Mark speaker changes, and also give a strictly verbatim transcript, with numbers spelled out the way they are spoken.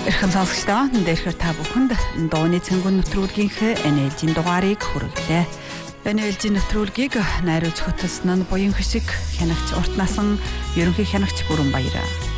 Speaker 1: Эрхэм сонсогчдоо өнөөдөр та бүхэнд дууны цэнгүүн нэвтрүүлгийнхээ энэжийн дугаарыг хүргэлээ. Энэжийн нэвтрүүлгийг найруулж хөтлсөн нь буян хишиг хянагч урт насан ерөнхий хянагч Бүрэн Баяр.